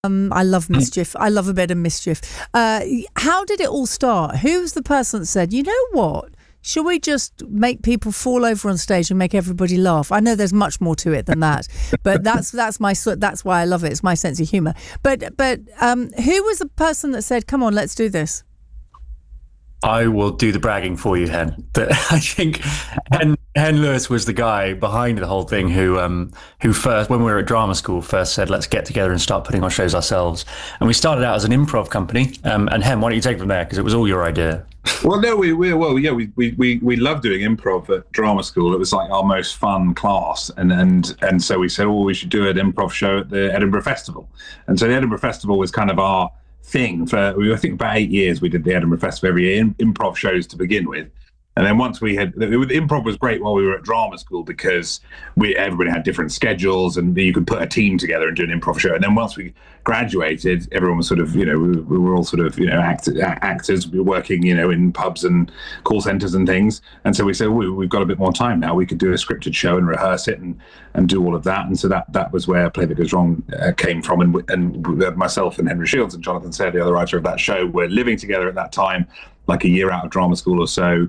I love mischief. I love a bit of mischief. How did it all start? Who was the person that said, you know what? Should we just make people fall over on stage and make everybody laugh? I know there's much more to it than that, but that's why I love it. It's my sense of humour. But who was the person that said, "Come on, let's do this"? I will do the bragging for you, Hen. But I think Hen Lewis was the guy behind the whole thing who first, when we were at drama school, first said, let's get together and start putting on shows ourselves. And we started out as an improv company. And Hen, why don't you take it from there? Because it was all your idea. Well, no, we loved doing improv at drama school. It was like our most fun class. And so we said, we should do an improv show at the Edinburgh Festival. And so the Edinburgh Festival was kind of our thing for, I think, about 8 years. We did the Edinburgh Festival every year, improv shows to begin with. And then once improv was great while we were at drama school because everybody had different schedules and you could put a team together and do an improv show. And then once we graduated, everyone was sort of, we were all sort of, actors. We were working, in pubs and call centers and things. And so we said, we've got a bit more time now. We could do a scripted show and rehearse it and do all of that. And so that was where Play That Goes Wrong came from. And myself and Henry Shields and Jonathan Sayre, the other writer of that show, were living together at that time, like a year out of drama school or so.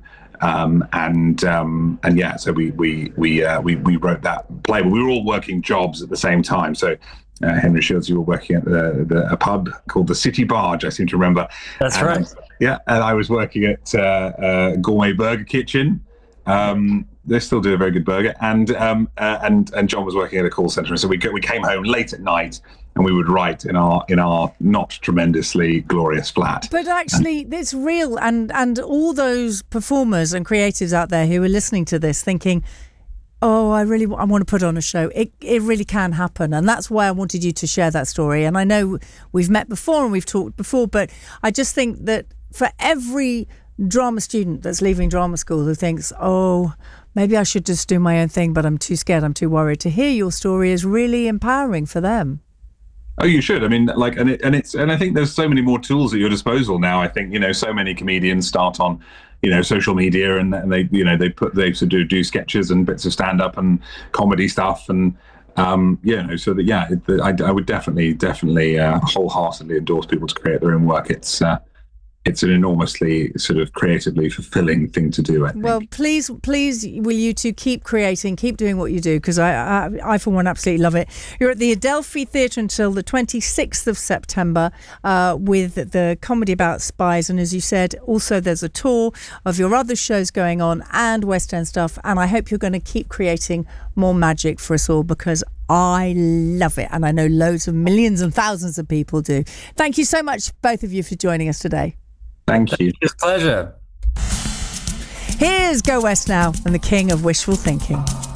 So we wrote that play, but we were all working jobs at the same time. So Henry Shields, you were working at a pub called the City Barge, I seem to remember. That's right. Yeah, and I was working at Gourmet Burger Kitchen. They still do a very good burger, and John was working at a call centre. So we came home late at night, and we would write in our not tremendously glorious flat. But actually, it's real, and all those performers and creatives out there who are listening to this, thinking, "Oh, I want to put on a show." It really can happen, and that's why I wanted you to share that story. And I know we've met before and we've talked before, but I just think that for every drama student that's leaving drama school who thinks, "Oh, maybe I should just do my own thing, but I'm too scared, I'm too worried," to hear your story is really empowering for them. Oh, you should. I mean, and I think there's so many more tools at your disposal now. I think, so many comedians start on, social media, and they sort of do sketches and bits of stand up and comedy stuff. And, I would definitely wholeheartedly endorse people to create their own work. It's an enormously sort of creatively fulfilling thing to do, I think. Well, please, will you two keep creating, keep doing what you do, because I, for one, absolutely love it. You're at the Adelphi Theatre until the 26th of September with the comedy about spies. And as you said, also there's a tour of your other shows going on and West End stuff. And I hope you're going to keep creating more magic for us all, because I love it. And I know loads of millions and thousands of people do. Thank you so much, both of you, for joining us today. Thank you. It's a pleasure. Here's Go West now and the king of wishful thinking.